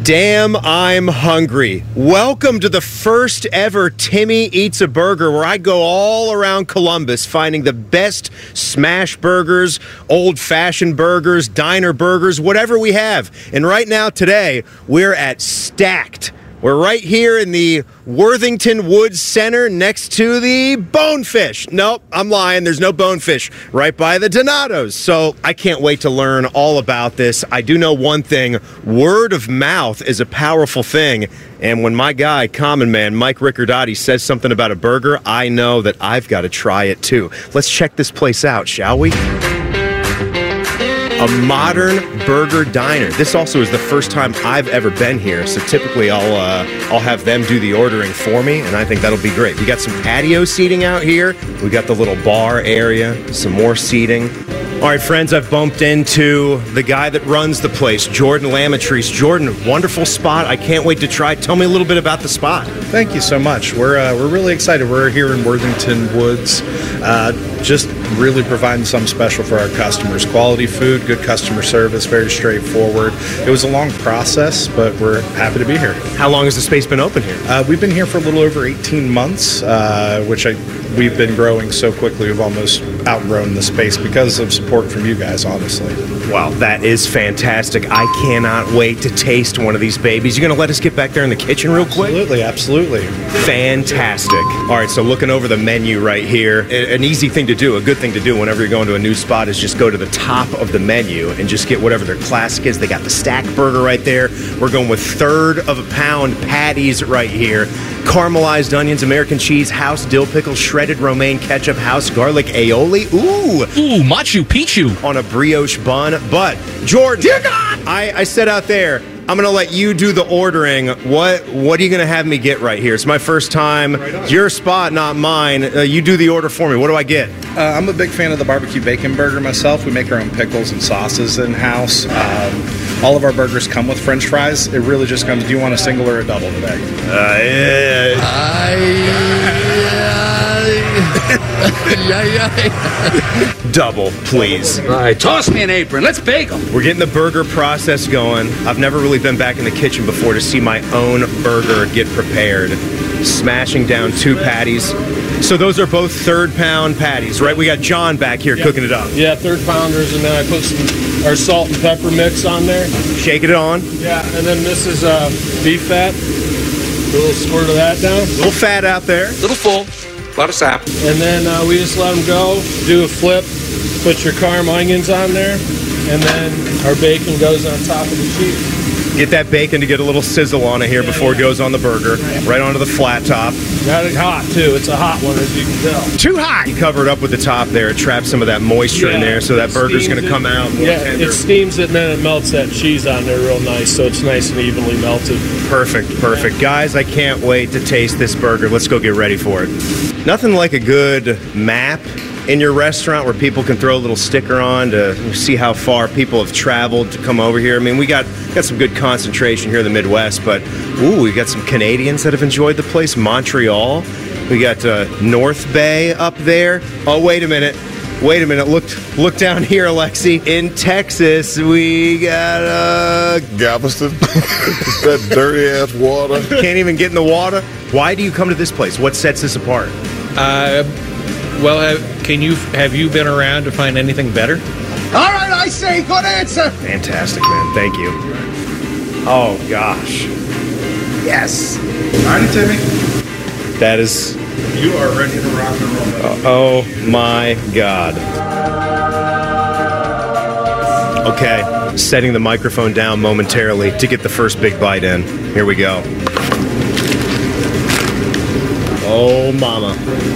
Damn, I'm hungry. Welcome to the first ever Timmy Eats a Burger, where I go all around Columbus finding the best smash burgers, old-fashioned burgers, diner burgers, whatever we have. And right now, today, we're at Stacked. We're right here in the Worthington Woods Center next to the Bonefish. Nope, I'm lying. There's no Bonefish. Right by the Donatos. So I can't wait to learn all about this. I do know one thing. Word of mouth is a powerful thing. And when my guy, Common Man, Mike Riccardotti, says something about a burger, I know that I've got to try it too. Let's check this place out, shall we? A modern burger diner. This also is the first time I've ever been here, so typically I'll have them do the ordering for me, and I think that'll be great. We got some patio seating out here. We got the little bar area, some more seating. All right, friends, I've bumped into the guy that runs the place, Jordan Lamatrice. Jordan, wonderful spot. I can't wait to try it. Tell me a little bit about the spot. Thank you so much. We're really excited. We're here in Worthington Woods, just really providing something special for our customers. Quality food, good customer service, very straightforward. It was a long process, but we're happy to be here. How long has the space been open here? We've been here for a little over 18 months, we've been growing so quickly. We've almost outgrown the space because of support from you guys, honestly. Wow, that is fantastic. I cannot wait to taste one of these babies. You going to let us get back there in the kitchen real quick? Absolutely. Fantastic. All right, so looking over the menu right here, an easy thing to do, a good thing to do whenever you're going to a new spot is just go to the top of the menu and just get whatever their classic is. They got the stack burger right there. We're going with third of a pound patties right here. Caramelized onions, American cheese, house dill pickle, shredded romaine ketchup, house garlic aioli. Ooh, Machu Picchu. On a brioche bun. But, Jordan, dear God, I said out there, I'm going to let you do the ordering. What are you going to have me get right here? It's my first time. It's your spot, not mine. You do the order for me. What do I get? I'm a big fan of the barbecue bacon burger myself. We make our own pickles and sauces in-house. All of our burgers come with French fries. It really just comes, do you want a single or a double today? Double, please. All right, toss me an apron. Let's bake them. We're getting the burger process going. I've never really been back in the kitchen before to see my own burger get prepared. Smashing down 2 patties. So those are both third-pound patties, right? We got John back here cooking it up. Yeah, third-pounders, and then I put our salt and pepper mix on there. Shaking it on. Yeah, and then this is beef fat. A little squirt of that down. A little fat out there. A little full. A lot of sap. And then we just let them go, do a flip, put your caramel onions on there, and then our bacon goes on top of the cheese. Get that bacon to get a little sizzle on it here before it goes on the burger. Right onto the flat top. Got it hot, too. It's a hot one, as you can tell. Too hot! You cover it up with the top there. It traps some of that moisture in there, so that burger's going to come out more tender. It steams it, and then it melts that cheese on there real nice, so it's nice and evenly melted. Perfect. Guys, I can't wait to taste this burger. Let's go get ready for it. Nothing like a good map in your restaurant where people can throw a little sticker on to see how far people have traveled to come over here. I mean, we got some good concentration here in the Midwest, but we got some Canadians that have enjoyed the place. Montreal. We got North Bay up there. Oh, wait a minute. Look down here, Alexi. In Texas, we got Galveston. That dirty ass water. Can't even get in the water. Why do you come to this place? What sets this apart? Well, have you been around to find anything better? All right, I say, good answer. Fantastic, man. Thank you. Oh, gosh. Yes. All right, Timmy. That is... You are ready to rock and roll. Oh, my God. Okay, setting the microphone down momentarily to get the first big bite in. Here we go. Oh, mama.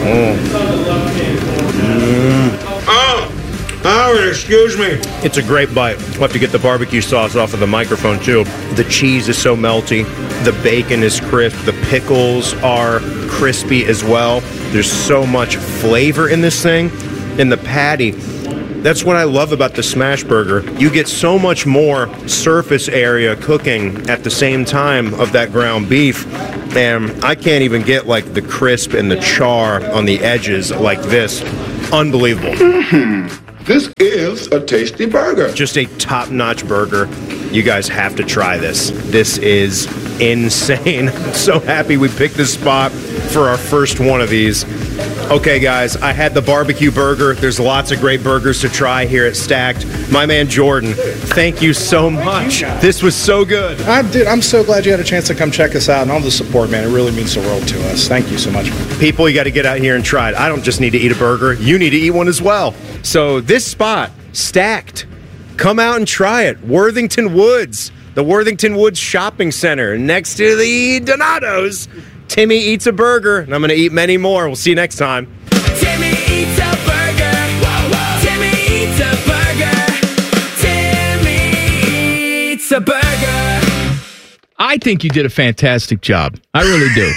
Excuse me. It's a great bite. We'll have to get the barbecue sauce off of the microphone, too. The cheese is so melty. The bacon is crisp. The pickles are crispy as well. There's so much flavor in this thing. And the patty, that's what I love about the smash burger. You get so much more surface area cooking at the same time of that ground beef. And I can't even get like the crisp and the char on the edges like this. Unbelievable. This is a tasty burger. Just a top-notch burger. You guys have to try this. This is insane. I'm so happy we picked this spot for our first one of these. Okay, guys, I had the barbecue burger. There's lots of great burgers to try here at Stacked. My man Jordan, thank you so much. This was so good. Dude, I'm so glad you had a chance to come check us out and all the support, man. It really means the world to us. Thank you so much. People, you got to get out here and try it. I don't just need to eat a burger. You need to eat one as well. So this spot, Stacked, come out and try it. Worthington Woods, the Worthington Woods Shopping Center next to the Donatos. Timmy eats a burger, and I'm going to eat many more. We'll see you next time. Timmy eats a burger. Whoa, whoa. Timmy eats a burger. Timmy eats a burger. I think you did a fantastic job. I really do.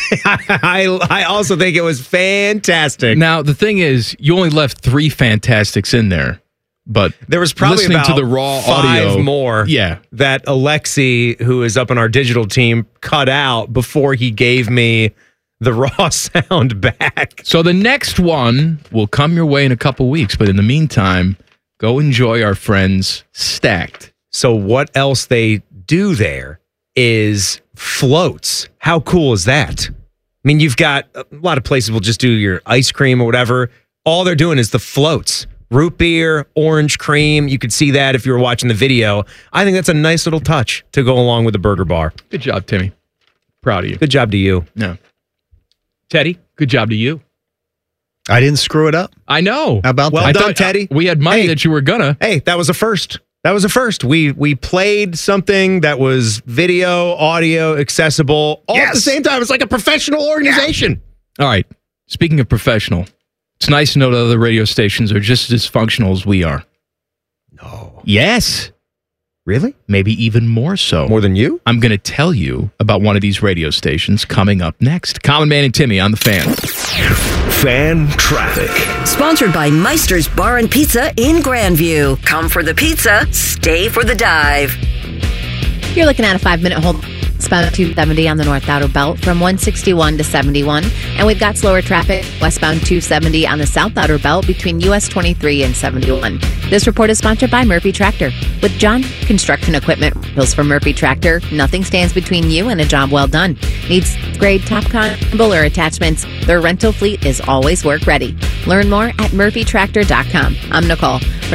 I also think it was fantastic. Now, the thing is, you only left 3 fantastics in there. But there was probably listening about to the raw 5 audio more that Alexi, who is up on our digital team, cut out before he gave me the raw sound back. So the next one will come your way in a couple weeks. But in the meantime, go enjoy our friends Stacked. So what else they do there is floats. How cool is that? I mean, you've got a lot of places will just do your ice cream or whatever. All they're doing is the floats. Root beer, orange cream. You could see that if you were watching the video. I think that's a nice little touch to go along with the burger bar. Good job, Timmy. Proud of you. Good job to you. No. Teddy, good job to you. I didn't screw it up. I know. How about well that? done, Teddy. We had money that you were gonna. Hey, that was a first. That was a first. We played something that was video, audio, accessible, all at the same time. It's like a professional organization. All right. Speaking of professional, it's nice to know that other radio stations are just as dysfunctional as we are. No. Yes. Really? Maybe even more so. More than you? I'm going to tell you about one of these radio stations coming up next. Common Man and Timmy on The Fan. Fan Traffic. Sponsored by Meister's Bar and Pizza in Grandview. Come for the pizza, stay for the dive. You're looking at a 5-minute hold. It's about 270 on the North Outer Belt from 161 to 71. And we've got slower traffic westbound 270 on the South Outer Belt between US 23 and 71. This report is sponsored by Murphy Tractor. With John Construction Equipment rentals from Murphy Tractor, nothing stands between you and a job well done. Needs grade Topcon or attachments? Their rental fleet is always work ready. Learn more at murphytractor.com. I'm Nicole for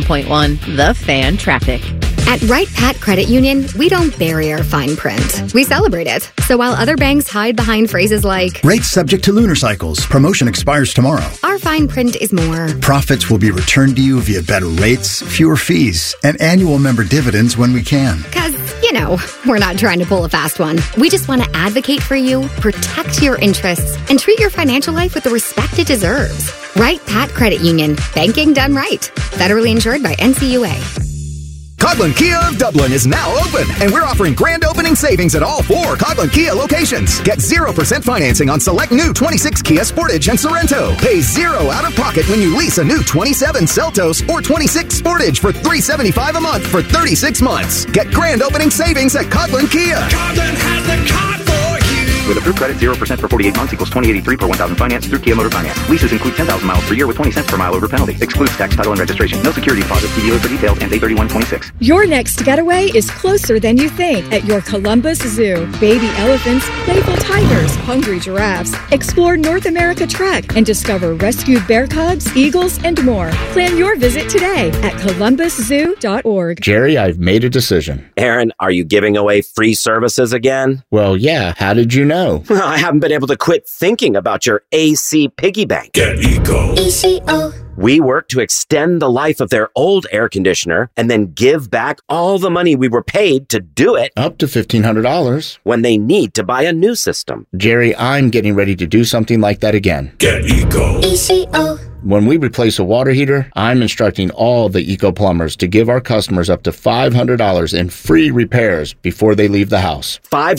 97.1 The Fan Traffic. At Wright Pat Credit Union, we don't bury our fine print. We celebrate it. So while other banks hide behind phrases like, rates subject to lunar cycles, promotion expires tomorrow, our fine print is more, profits will be returned to you via better rates, fewer fees, and annual member dividends when we can. Because, you know, we're not trying to pull a fast one. We just want to advocate for you, protect your interests, and treat your financial life with the respect it deserves. Wright Pat Credit Union. Banking done right. Federally insured by NCUA. Coghlan Kia of Dublin is now open, and we're offering grand opening savings at all 4 Coghlan Kia locations. Get 0% financing on select new 26 Kia Sportage and Sorento. Pay 0 out of pocket when you lease a new 27 Seltos or 26 Sportage for $375 a month for 36 months. Get grand opening savings at Coghlan Kia. Coghlan has the car for you. With approved credit, 0% for 48 months equals $20.83 per 1,000 finance through Kia Motor Finance. Leases include 10,000 miles per year with 20 cents per mile over penalty. Excludes tax, title, and registration. No security deposit. See dealer for details. Ends 8/31/26. Your next getaway is closer than you think at your Columbus Zoo. Baby elephants, playful tigers, hungry giraffes. Explore North America Trek and discover rescued bear cubs, eagles, and more. Plan your visit today at columbuszoo.org. Jerry, I've made a decision. Aaron, are you giving away free services again? Well, yeah. How did you know? Well, I haven't been able to quit thinking about your AC piggy bank. Get Eco. ECO. We work to extend the life of their old air conditioner and then give back all the money we were paid to do it. Up to $1,500. When they need to buy a new system. Jerry, I'm getting ready to do something like that again. Get Eco. ECO. When we replace a water heater, I'm instructing all the Eco plumbers to give our customers up to $500 in free repairs before they leave the house.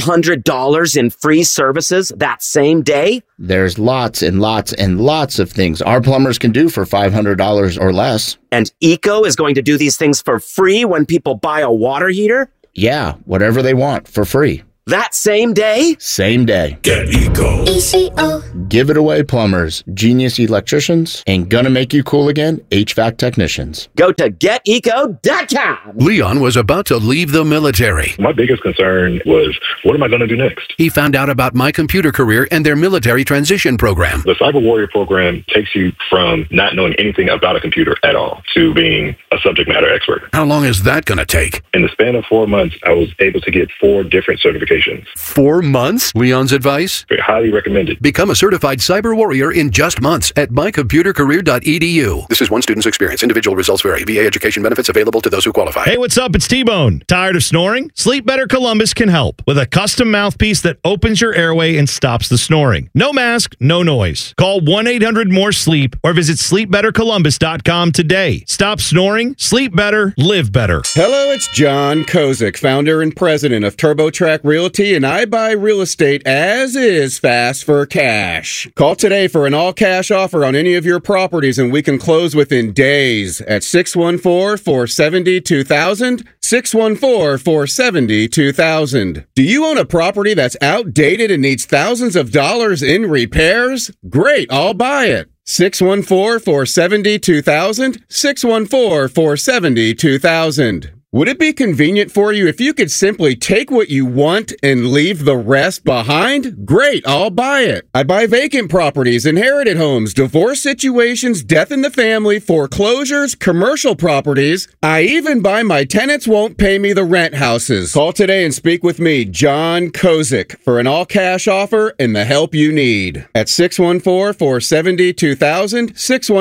$500 in free services that same day? There's lots and lots and lots of things our plumbers can do for $500 or less. And Eco is going to do these things for free when people buy a water heater? Yeah, whatever they want for free. That same day? Same day. Get Eco. ECO. Give it away plumbers, genius electricians, and gonna make you cool again, HVAC technicians. Go to geteco.com. Leon was about to leave the military. My biggest concern was, what am I going to do next? He found out about My Computer Career and their military transition program. The Cyber Warrior program takes you from not knowing anything about a computer at all to being a subject matter expert. How long is that going to take? In the span of 4 months, I was able to get 4 different certifications. 4 months? Leon's advice? Highly recommended. Become a certified cyber warrior in just months at mycomputercareer.edu. This is one student's experience. Individual results vary. VA education benefits available to those who qualify. Hey, what's up? It's T-Bone. Tired of snoring? Sleep Better Columbus can help with a custom mouthpiece that opens your airway and stops the snoring. No mask, no noise. Call 1-800-MORE-SLEEP or visit sleepbettercolumbus.com today. Stop snoring, sleep better, live better. Hello, it's John Kozik, founder and president of TurboTrack Realty, and I buy real estate as is fast for cash. Call today for an all-cash offer on any of your properties, and we can close within days at 614-470-2000, 614-470-2000. Do you own a property that's outdated and needs thousands of dollars in repairs? Great, I'll buy it. 614-470-2000, 614-470-2000. Would it be convenient for you if you could simply take what you want and leave the rest behind? Great, I'll buy it. I buy vacant properties, inherited homes, divorce situations, death in the family, foreclosures, commercial properties. I even buy my tenants won't pay me the rent houses. Call today and speak with me, John Kozik, for an all-cash offer and the help you need. At 614-470-2000,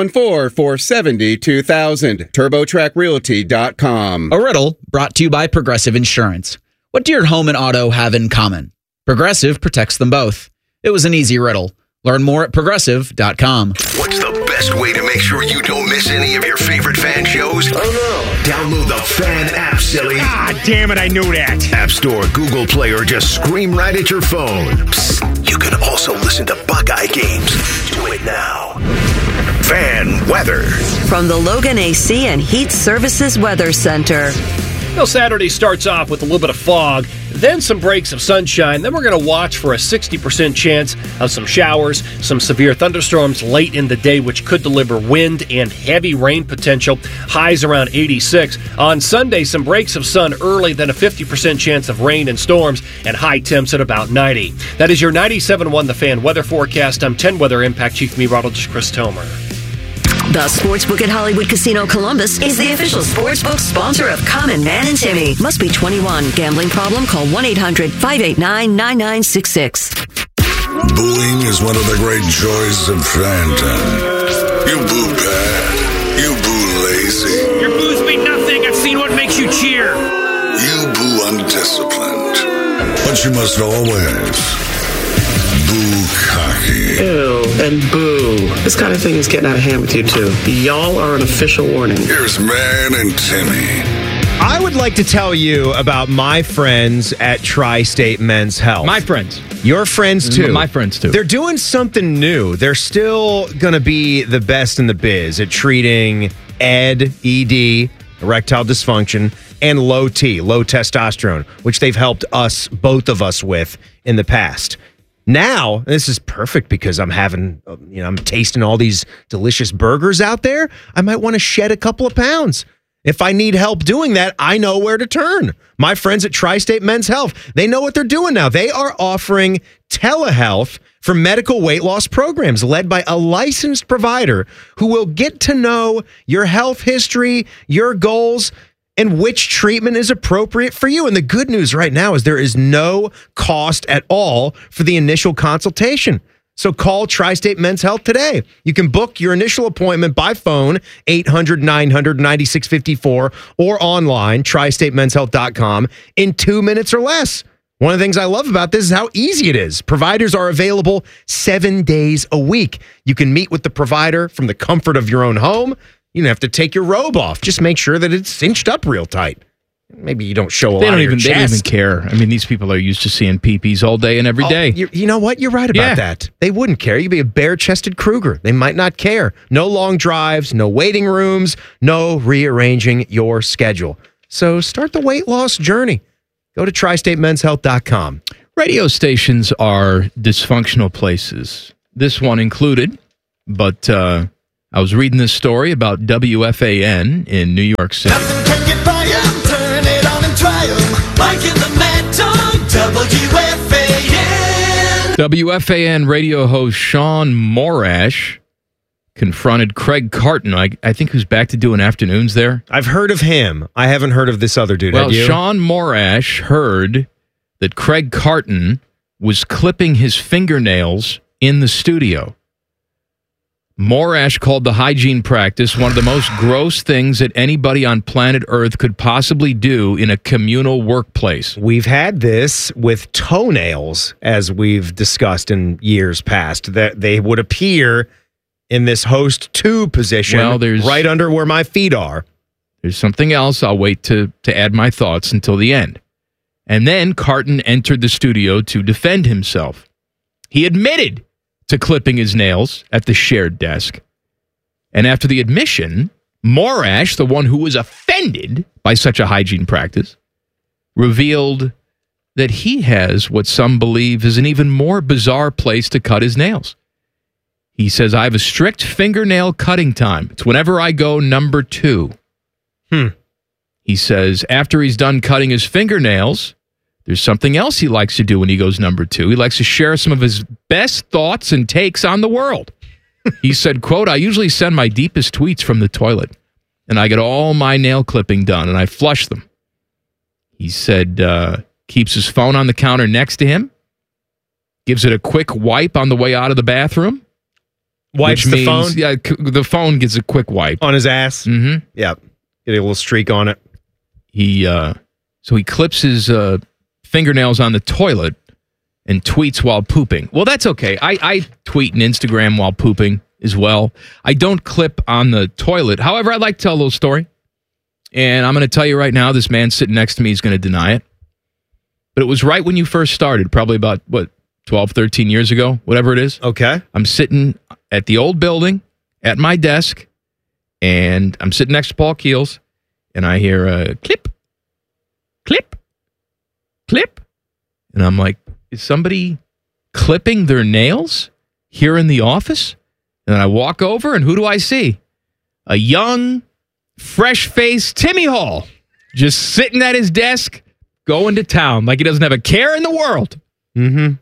614-470-2000, TurboTrackRealty.com. A riddle brought to you by Progressive Insurance. What do your home and auto have in common? Progressive protects them both. It was an easy riddle. Learn more at Progressive.com. What's the best way to make sure you don't miss any of your favorite fan shows? Oh no. Download the Fan app, silly. Ah, damn it, I knew that. App Store, Google Play, or just scream right at your phone. Psst, you can also listen to Buckeye games. Do it now. Fan weather. From the Logan AC and Heat Services Weather Center. Well, Saturday starts off with a little bit of fog, then some breaks of sunshine. Then we're going to watch for a 60% chance of some showers, some severe thunderstorms late in the day, which could deliver wind and heavy rain potential. Highs around 86. On Sunday, some breaks of sun early, then a 50% chance of rain and storms, and high temps at about 90. That is your 97.1 The Fan weather forecast. I'm 10 Weather Impact Chief Meteorologist Chris Tomer. The Sportsbook at Hollywood Casino Columbus is the official sportsbook sponsor of Common Man and Timmy. Must be 21. Gambling problem? Call 1-800-589-9966. Booing is one of the great joys of fan time. You boo bad. You boo lazy. Your boos mean nothing. I've seen what makes you cheer. You boo undisciplined. But you must always boo cocky. Ew, and boo. This kind of thing is getting out of hand with you, too. Y'all are an official warning. Here's Man and Timmy. I would like to tell you about my friends at Tri-State Men's Health. My friends. Your friends, too. My friends, too. They're doing something new. They're still going to be the best in the biz at treating ED, erectile dysfunction, and low T, low testosterone, which they've helped us, both of us, with in the past. Now, this is perfect because I'm tasting all these delicious burgers out there. I might want to shed a couple of pounds. If I need help doing that, I know where to turn. My friends at Tri-State Men's Health, they know what they're doing now. They are offering telehealth for medical weight loss programs led by a licensed provider who will get to know your health history, your goals, and which treatment is appropriate for you. And the good news right now is there is no cost at all for the initial consultation. So call Tri-State Men's Health today. You can book your initial appointment by phone, 800-900-9654, or online, tristatemenshealth.com, in 2 minutes or less. One of the things I love about this is how easy it is. Providers are available 7 days a week. You can meet with the provider from the comfort of your own home. You don't have to take your robe off. Just make sure that it's cinched up real tight. Maybe you don't show a lot of your chest. They don't even care. I mean, these people are used to seeing peepees all day and every day. You know what? You're right about that. They wouldn't care. You'd be a bare-chested Kruger. They might not care. No long drives, no waiting rooms, no rearranging your schedule. So start the weight loss journey. go to tristatemenshealth.com. Radio stations are dysfunctional places. This one included, but I was reading this story about WFAN in New York City. Can get by 'em, turn it on and try 'em. Mike in the Mad Dog, WFAN. WFAN radio host Sean Morash confronted Craig Carton, I think who's back to doing afternoons there. I've heard of him. I haven't heard of this other dude. Well, Have you? Sean Morash heard that Craig Carton was clipping his fingernails in the studio. Morash called the hygiene practice one of the most gross things that anybody on planet Earth could possibly do in a communal workplace. We've had this with toenails, as we've discussed in years past, that they would appear in this host 2 position, right under where my feet are. There's something else. I'll wait to add my thoughts until the end. And then Carton entered the studio to defend himself. He admitted to clipping his nails at the shared desk. And after the admission, Morash, the one who was offended by such a hygiene practice, revealed that he has what some believe is an even more bizarre place to cut his nails. He says, I have a strict fingernail cutting time. It's whenever I go number 2. He says after he's done cutting his fingernails, there's something else he likes to do when he goes number 2. He likes to share some of his best thoughts and takes on the world. He said, quote, I usually send my deepest tweets from the toilet, and I get all my nail clipping done, and I flush them. He said keeps his phone on the counter next to him, gives it a quick wipe on the way out of the bathroom. Wipes which the means, phone? Yeah, the phone gets a quick wipe. On his ass? Mm-hmm. Yep. Get a little streak on it. So he clips his fingernails on the toilet and tweets while pooping. Well, that's okay. I tweet and Instagram while pooping as well. I don't clip on the toilet. However, I'd like to tell a little story. And I'm going to tell you right now, this man sitting next to me is going to deny it. But it was right when you first started, probably about, 12, 13 years ago, whatever it is. Okay. I'm sitting at the old building at my desk, and I'm sitting next to Paul Keels, and I hear a clip, clip, clip. And I'm like, is somebody clipping their nails here in the office? And then I walk over, and who do I see? A young, fresh-faced Timmy Hall just sitting at his desk, going to town like he doesn't have a care in the world. Mm-hmm.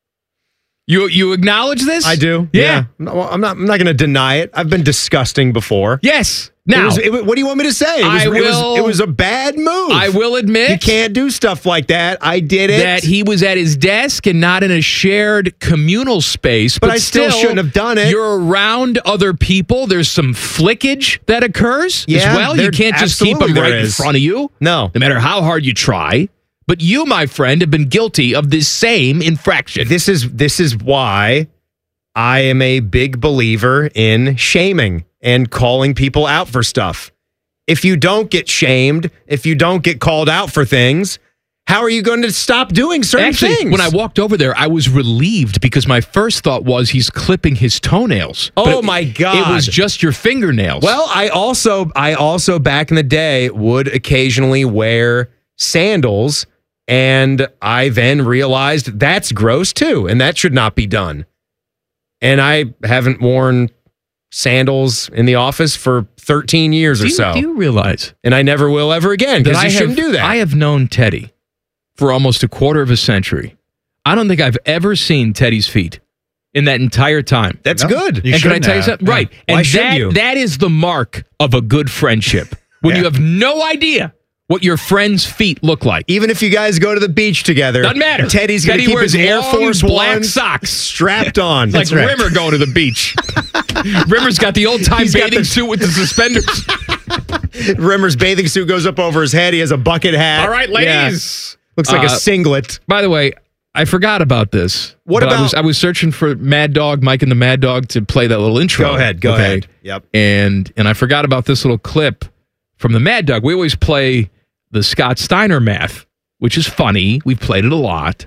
You acknowledge this? I do. Yeah. No, I'm not going to deny it. I've been disgusting before. Yes. Now, what do you want me to say? It was a bad move. I will admit. You can't do stuff like that. I did it. That he was at his desk and not in a shared communal space. But I still shouldn't have done it. You're around other people. There's some flickage that occurs as Yeah, well. You can't just keep them right in front of you. No matter how hard you try. But you, my friend, have been guilty of this same infraction. This is why I am a big believer in shaming and calling people out for stuff. If you don't get shamed, if you don't get called out for things, how are you going to stop doing certain things? When I walked over there, I was relieved because my first thought was he's clipping his toenails. Oh my God. It was just your fingernails. Well, I also back in the day would occasionally wear sandals, and I then realized that's gross too, and that should not be done. And I haven't worn sandals in the office for 13 years or so. Do you realize? And I never will ever again, because you shouldn't do that. I have known Teddy for almost a quarter of a century. I don't think I've ever seen Teddy's feet in that entire time. That's good. And can I tell you something? Yeah. Right. Why And should you? that is the mark of a good friendship. When you have no idea what your friend's feet look like. Even if you guys go to the beach together. Doesn't matter. Teddy's going to keep wears his Air long Force black Ones socks strapped on. It's like Rimmer going to the beach. Rimmer's got the old-time He's got bathing suit with the suspenders. Rimmer's bathing suit goes up over his head. He has a bucket hat. All right, ladies. Yeah. Looks like a singlet. By the way, I forgot about this. What But about- I was searching for Mad Dog, Mike and the Mad Dog, to play that little intro. Go ahead. Yep. And I forgot about this little clip from the Mad Dog. We always play the Scott Steiner math, which is funny. We've played it a lot.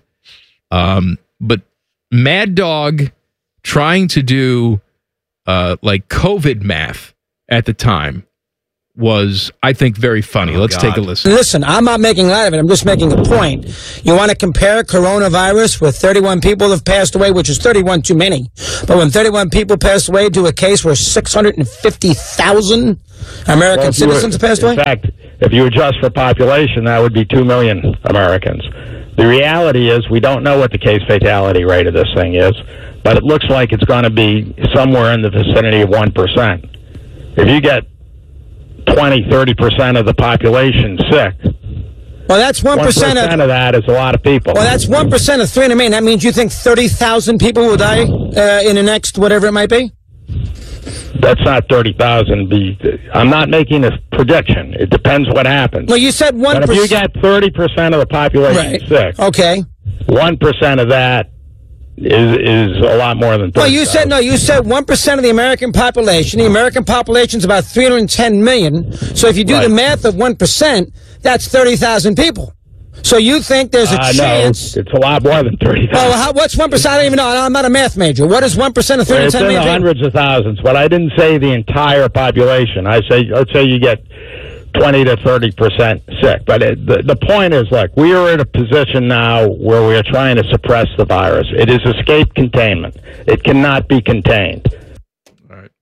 But Mad Dog trying to do like COVID math at the time was, I think, very funny. Let's take a listen. Listen, I'm not making light of it. I'm just making a point. You want to compare coronavirus with 31 people have passed away, which is 31 too many. But when 31 people passed away to a case where 650,000 American citizens have passed away? In fact, if you adjust for population, that would be 2 million Americans. The reality is we don't know what the case fatality rate of this thing is, but it looks like it's going to be somewhere in the vicinity of 1%. If you get 20-30% of the population sick. Well, that's 1% of that is a lot of people. Well, that's 1% of 300 million. That means you think 30,000 people will die in the next whatever it might be? That's not 30,000. I'm not making a prediction. It depends what happens. Well, you said 1%. But if you get 30% of the population sick, okay, 1% of that is a lot more than 30,000. Well, you said 1% of the American population. The American population is about 310 million. So if you do the math of 1%, that's 30,000 people. So you think there's a chance? No, it's a lot more than 30,000. Oh, what's 1%? I don't even know. I'm not a math major. What is 1% of 310 million? It's in the hundreds of thousands, but I didn't say the entire population. I say, let's say you get 20 to 30% sick. But the point is, look, we are in a position now where we are trying to suppress the virus. It is escape containment. It cannot be contained. All right.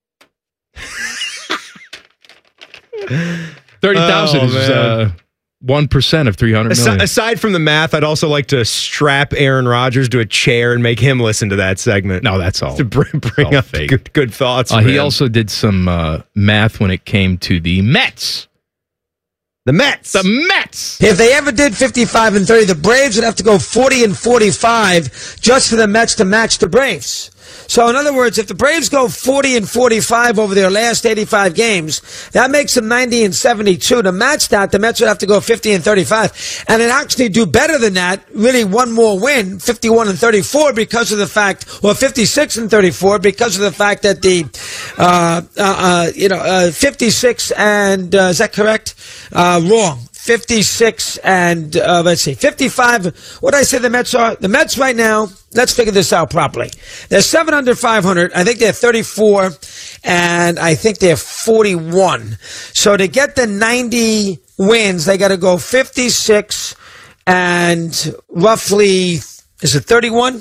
30,000 is 1% of 300 million. Aside from the math, I'd also like to strap Aaron Rodgers to a chair and make him listen to that segment. No, that's all. To bring up good thoughts. He also did some math when it came to the Mets. The Mets. If they ever did 55 and 30, the Braves would have to go 40 and 45 just for the Mets to match the Braves. So, in other words, if the Braves go 40 and 45 over their last 85 games, that makes them 90 and 72. To match that, the Mets would have to go 50 and 35. And they'd actually do better than that, really one more win, 51 and 34, because of the fact, or 56 and 34, because of the fact that the, 56 and, is that correct? Wrong. 56 and, 55. What did I say the Mets are? The Mets right now, let's figure this out properly. They're 7 under 500. I think they're 34, and I think they're 41. So to get the 90 wins, they got to go 56 and roughly, is it 31?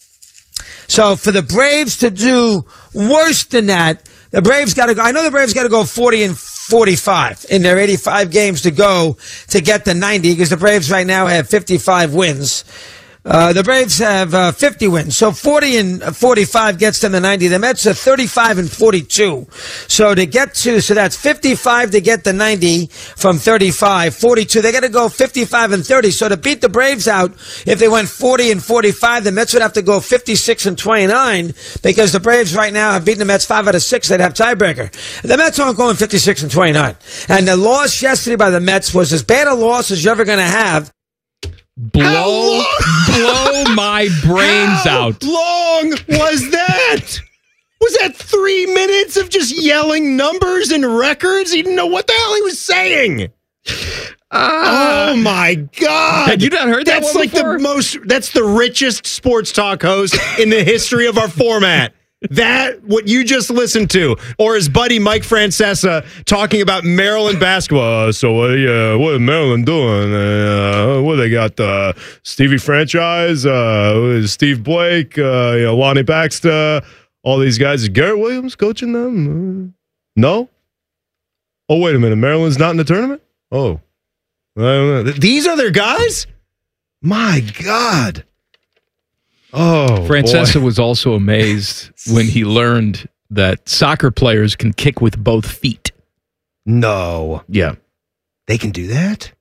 So for the Braves to do worse than that, the Braves got to go, I know the Braves got to go 40 and 45 in their 85 games to go to get the 90, because the Braves right now have 55 wins. The Braves have 50 wins. So 40 and 45 gets them the 90. The Mets are 35 and 42. So that's 55 to get the 90 from 35. 42, they got to go 55 and 30. So to beat the Braves out, if they went 40 and 45, the Mets would have to go 56 and 29, because the Braves right now have beaten the Mets 5 out of 6. They'd have tiebreaker. The Mets aren't going 56 and 29. And the loss yesterday by the Mets was as bad a loss as you're ever going to have. Blow my brains out. How long was that? Was that 3 minutes of just yelling numbers and records? He didn't know what the hell he was saying. Oh my God. Had you not heard that That's one like before? That's the richest sports talk host in the history of our format. That, what you just listened to, or his buddy Mike Francesa talking about Maryland basketball. So what is Maryland doing? What they got? Stevie Franchise, Steve Blake, Lonnie Baxter, all these guys. Is Garrett Williams coaching them? No? Oh, wait a minute. Maryland's not in the tournament? Oh. I don't know. These are their guys? My God. Oh, Francesa was also amazed when he learned that soccer players can kick with both feet. No. Yeah. They can do that?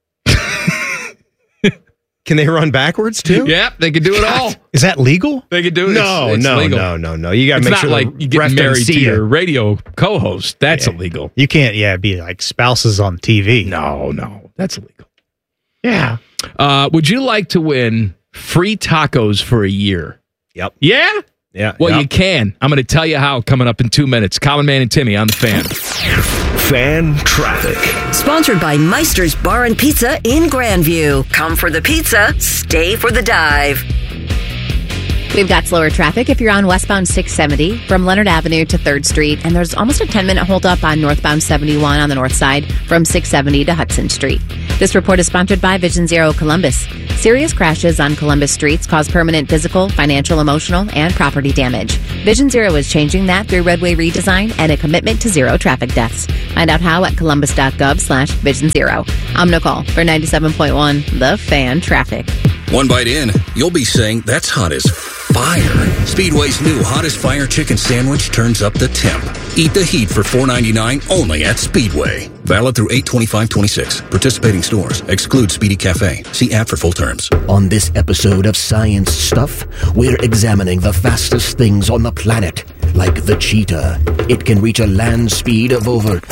Can they run backwards too? Yeah, they can do it all. Is that legal? They can do it. No. No. You got to make not sure like you get married to your radio co-host. That's illegal. You can't, be like spouses on TV. No, that's illegal. Yeah. Would you like to win free tacos for a year? Yep. Yeah? Yeah. Well, you can. I'm going to tell you how coming up in 2 minutes. Common Man and Timmy on the Fan. Fan traffic. Sponsored by Meister's Bar and Pizza in Grandview. Come for the pizza, stay for the dive. We've got slower traffic if you're on westbound 670 from Leonard Avenue to 3rd Street, and there's almost a 10-minute holdup on northbound 71 on the north side from 670 to Hudson Street. This report is sponsored by Vision Zero Columbus. Serious crashes on Columbus streets cause permanent physical, financial, emotional, and property damage. Vision Zero is changing that through roadway redesign and a commitment to zero traffic deaths. Find out how at columbus.gov/Vision Zero. I'm Nicole for 97.1 The Fan Traffic. One bite in, you'll be saying, that's hot as fire. Speedway's new Hottest Fire Chicken Sandwich turns up the temp. Eat the heat for $4.99 only at Speedway. Valid through 8/25/26. Participating stores. Exclude Speedy Cafe. See app for full terms. On this episode of Science Stuff, we're examining the fastest things on the planet. Like the cheetah. It can reach a land speed of over...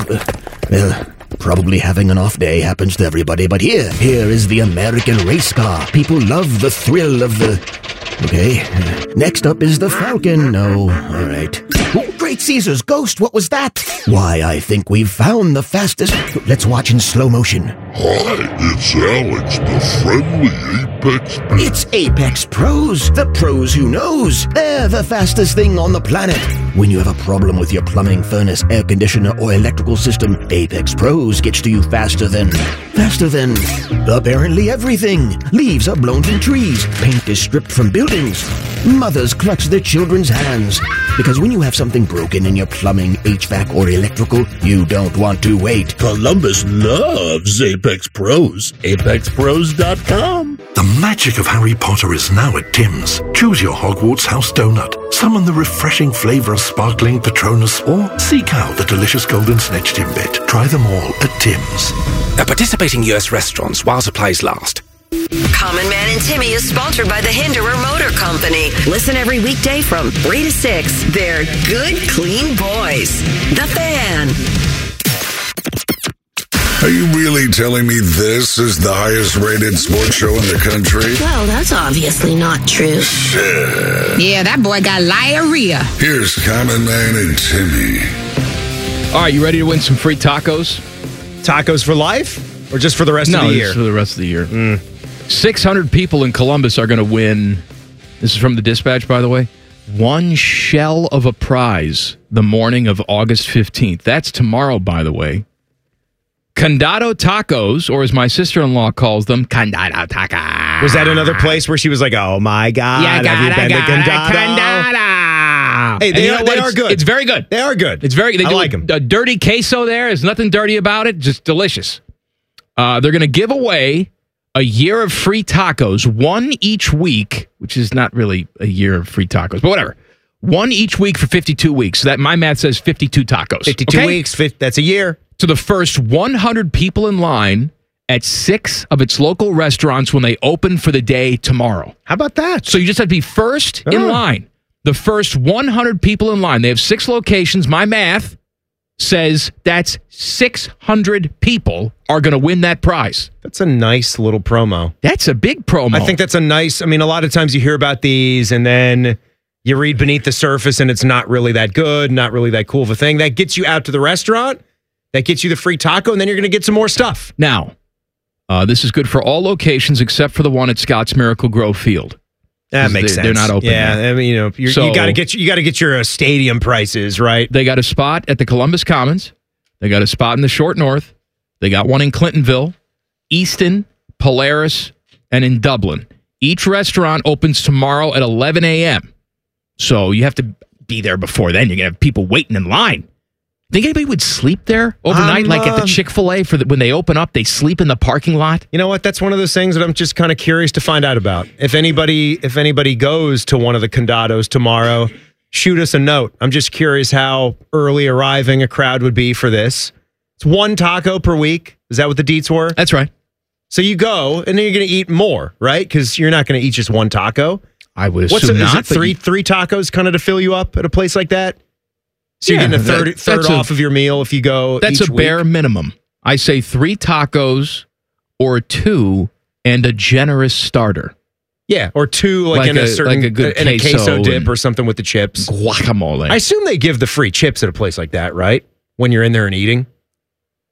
probably having an off day happens to everybody, but here is the American race car. People love the thrill of the... Okay. Next up is the Falcon. No, all right. Oh, Great Caesar's ghost, what was that? Why, I think we've found the fastest... Let's watch in slow motion. Hi, it's Alex, the friendly Apex Pro. It's Apex Pros, the pros who knows. They're the fastest thing on the planet. When you have a problem with your plumbing, furnace, air conditioner, or electrical system, Apex Pros gets to you faster than apparently everything. Leaves are blown from trees. Paint is stripped from buildings. Mothers clutch their children's hands. Because when you have something broken in your plumbing, HVAC, or electrical, you don't want to wait. Columbus loves Apex Pros. ApexPros.com. The magic of Harry Potter is now at Tim's. Choose your Hogwarts house donut. Summon the refreshing flavor of sparkling Patronus, or seek out the delicious golden snitch Timbit. Try them all at Tim's. At participating U.S. restaurants while supplies last. Common Man and Timmy is sponsored by the Hinderer Motor Company. Listen every weekday from 3 to 6. They're good, clean boys. The Fan. Are you really telling me this is the highest rated sports show in the country? Well, that's obviously not true. Shit. Yeah, that boy got diarrhea. Here's Common Man and Timmy. All right, you ready to win some free tacos? Tacos for life? Or just for the rest of the year? No, for the rest of the year. 600 people in Columbus are going to win. This is from the Dispatch, by the way. One shell of a prize the morning of August 15th. That's tomorrow, by the way. Condado Tacos, or as my sister-in-law calls them, Condado Tacos. Was that another place where she was like, oh my God, have you been to Condado? Hey, they are good. It's very good. They are good. It's very good. I like them. A dirty queso there. There's nothing dirty about it. Just delicious. They're going to give away a year of free tacos, one each week, which is not really a year of free tacos, but whatever. One each week for 52 weeks. So that my math says 52 tacos. 52 weeks, that's a year. To the first 100 people in line at 6 of its local restaurants when they open for the day tomorrow. How about that? So you just have to be first in line. The first 100 people in line. They have 6 locations. My math says that's 600 people are going to win that prize. That's a nice little promo. That's a big promo. I think that's a nice, a lot of times you hear about these and then you read beneath the surface and it's not really that good, not really that cool of a thing. That gets you out to the restaurant, that gets you the free taco, and then you're going to get some more stuff. Now, this is good for all locations except for the one at Scotts Miracle Grove Field. That makes sense. They're not open. Yeah, yet. You got to get your stadium prices right. They got a spot at the Columbus Commons. They got a spot in the Short North. They got one in Clintonville, Easton, Polaris, and in Dublin. Each restaurant opens tomorrow at 11 a.m. So you have to be there before then. You're gonna have people waiting in line. Think anybody would sleep there overnight, like at the Chick-fil-A when they open up? They sleep in the parking lot. You know what? That's one of those things that I'm just kind of curious to find out about. If anybody goes to one of the Condados tomorrow, shoot us a note. I'm just curious how early arriving a crowd would be for this. It's one taco per week. Is that what the deets were? That's right. So you go, and then you're going to eat more, right? Because you're not going to eat just one taco. I would assume not. Is it three tacos kind of to fill you up at a place like that? So you're getting a third off of your meal if you go. That's each a bare minimum. I say 3 tacos or 2 and a generous starter. Yeah, or 2 like in a good queso dip or something with the chips. Guacamole. I assume they give the free chips at a place like that, right? When you're in there and eating.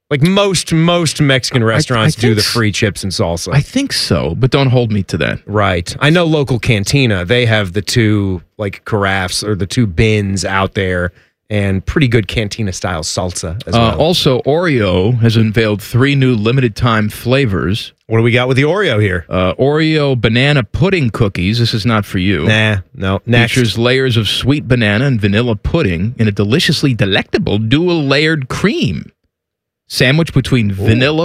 Like most Mexican restaurants do the free chips and salsa. I think so, but don't hold me to that. Right. I know local Cantina, they have the two like carafes or the two bins out there and pretty good Cantina style salsa as well. Also, Oreo has unveiled 3 new limited time flavors. What do we got with the Oreo here? Oreo banana pudding cookies. This is not for you. No. Next. Features layers of sweet banana and vanilla pudding in a deliciously delectable dual layered cream. Sandwich between vanilla